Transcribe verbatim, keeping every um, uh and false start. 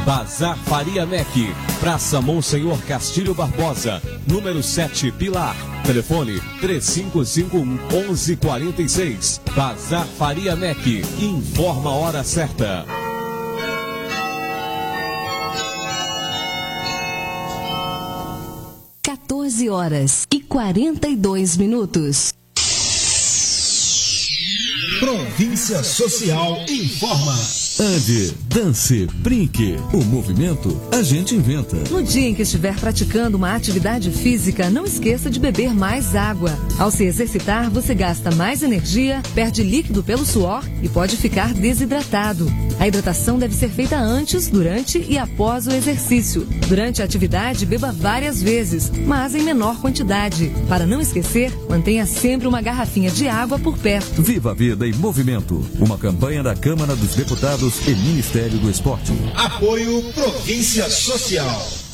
Bazar Faria Mac, Praça Monsenhor Castilho Barbosa, número sete, Pilar. Telefone três cinco cinco um, onze quarenta e seis. Bazar Faria Mac, informa a hora certa. quatorze horas e quarenta e dois minutos. Província Social informa. Ande, dance, brinque. O movimento a gente inventa. No dia em que estiver praticando uma atividade física, não esqueça de beber mais água. Ao se exercitar, você gasta mais energia, perde líquido pelo suor e pode ficar desidratado. A hidratação deve ser feita antes, durante e após o exercício. Durante a atividade, beba várias vezes, mas em menor quantidade. Para não esquecer, mantenha sempre uma garrafinha de água por perto. Viva a vida em movimento. Uma campanha da Câmara dos Deputados e Ministério do Esporte. Apoio Província Social.